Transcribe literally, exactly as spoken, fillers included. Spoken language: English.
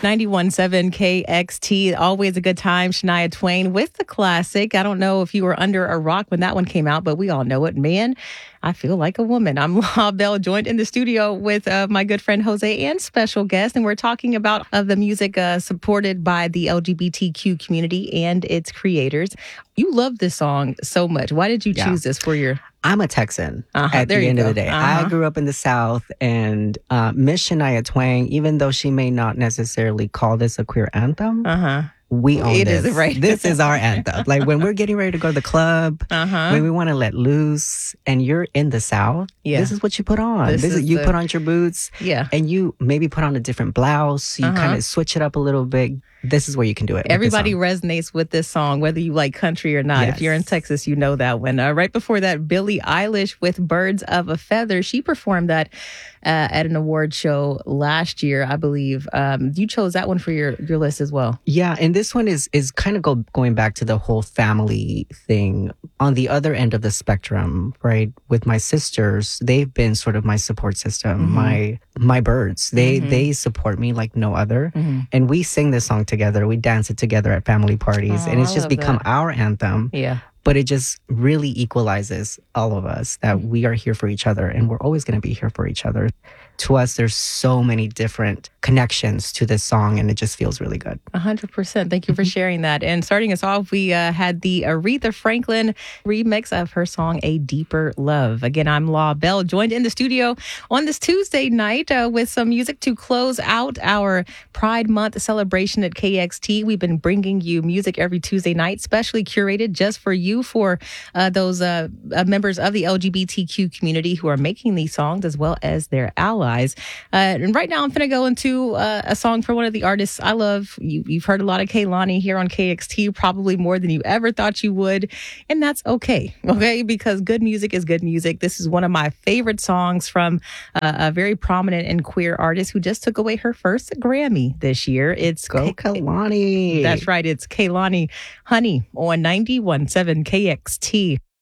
ninety-one point seven K X T, always a good time. Shania Twain with the classic. I don't know if you were under a rock when that one came out, but we all know it. Man, I feel like a woman. I'm La Belle, joined in the studio with uh, my good friend Jose and special guest, and we're talking about uh, the music uh, supported by the L G B T Q community and its creators. You love this song so much. Why did you yeah. choose this for your... I'm a Texan uh-huh, at the end go. of the day. Uh-huh. I grew up in the South, and uh, Miss Shania Twain, even though she may not necessarily call this a queer anthem, uh-huh. we own it this. Is, right. This is our anthem. Like when we're getting ready to go to the club, uh-huh. when we want to let loose, and you're in the South, yeah. this is what you put on. This This, is is you the... put on your boots, yeah. and you maybe put on a different blouse. You uh-huh. kind of switch it up a little bit. This is where you can do it. Everybody resonates with this song, whether you like country or not. Yes. If you're in Texas, you know that one. Uh, right before that, Billie Eilish with Birds of a Feather. She performed that uh, at an award show last year, I believe. Um, you chose that one for your, your list as well. Yeah, and this one is is kind of go, going back to the whole family thing. On the other end of the spectrum, right, with my sisters, they've been sort of my support system, mm-hmm. my my birds. They mm-hmm. they support me like no other. Mm-hmm. And we sing this song together. We dance it together at family parties. Oh, and it's just become that. our anthem. Yeah. But it just really equalizes all of us, that we are here for each other and we're always going to be here for each other. To us, there's so many different connections to this song, and it just feels really good. A hundred percent. Thank you for sharing that. And starting us off, we uh, had the Aretha Franklin remix of her song, A Deeper Love. Again, I'm La Belle, joined in the studio on this Tuesday night uh, with some music to close out our Pride Month celebration at K X T. We've been bringing you music every Tuesday night, specially curated just for you, for uh, those uh, uh, members of the L G B T Q community who are making these songs, as well as their allies. Uh, and right now, I'm going to go into uh, a song for one of the artists I love. You, you've heard a lot of Kehlani here on K X T, probably more than you ever thought you would. And that's okay, okay? Because good music is good music. This is one of my favorite songs from uh, a very prominent and queer artist who just took away her first Grammy this year. It's Go K- Kehlani. That's right. It's Kehlani Honey on ninety-one point seven K X T.